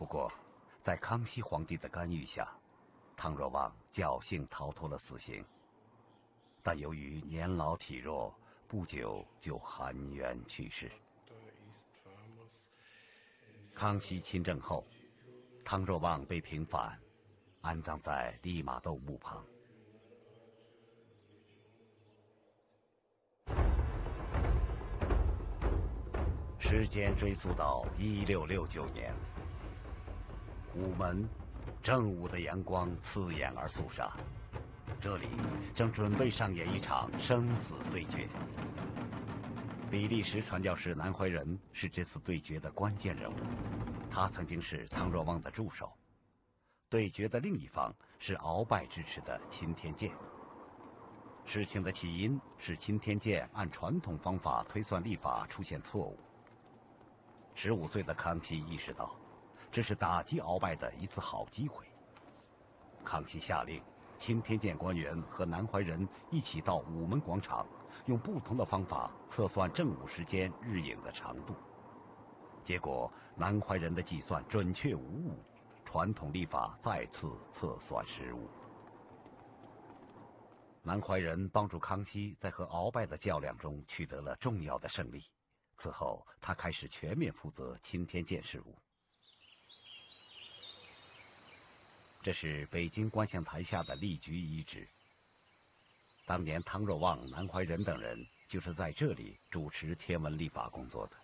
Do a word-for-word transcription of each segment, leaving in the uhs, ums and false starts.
不过，在康熙皇帝的干预下，汤若望侥幸逃脱了死刑，但由于年老体弱，不久就含冤去世。康熙亲政后，汤若望被平反，安葬在利玛窦墓旁。时间追溯到一六六九年，午门，正午的阳光刺眼而肃杀，这里正准备上演一场生死对决。比利时传教士南怀仁是这次对决的关键人物，他曾经是汤若望的助手。对决的另一方是鳌拜支持的钦天监。事情的起因是钦天监按传统方法推算历法出现错误。十五岁的康熙意识到，这是打击鳌拜的一次好机会。康熙下令，钦天监官员和南怀仁一起到午门广场，用不同的方法测算正午时间日影的长度。结果，南怀仁的计算准确无误，传统历法再次测算失误。南怀仁帮助康熙在和鳌拜的较量中取得了重要的胜利。此后，他开始全面负责钦天监事务。这是北京观象台下的立菊遗址。当年汤若望、南怀仁等人就是在这里主持天文历法工作的。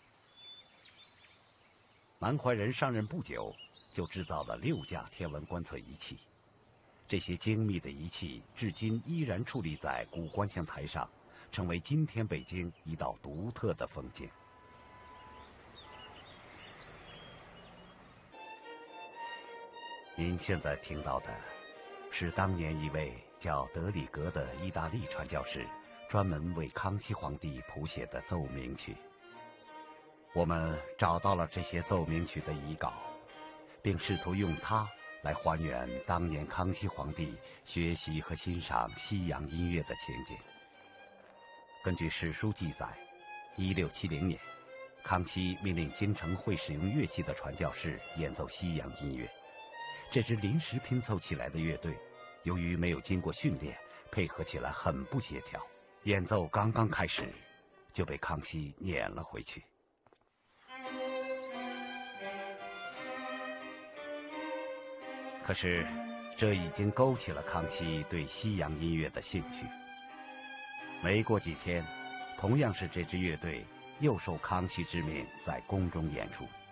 南怀仁上任不久，就制造了六架天文观测仪器。这些精密的仪器至今依然矗立在古观象台上，成为今天北京一道独特的风景。您现在听到的是当年一位叫德里格的意大利传教士专门为康熙皇帝谱写的奏鸣曲。我们找到了这些奏鸣曲的遗稿，并试图用它来还原当年康熙皇帝学习和欣赏西洋音乐的情景。根据史书记载，一六七零年，康熙命令京城会使用乐器的传教士演奏西洋音乐。这支临时拼凑起来的乐队，由于没有经过训练，配合起来很不协调，演奏刚刚开始就被康熙撵了回去。可是这已经勾起了康熙对西洋音乐的兴趣。没过几天，同样是这支乐队又受康熙之命在宫中演出。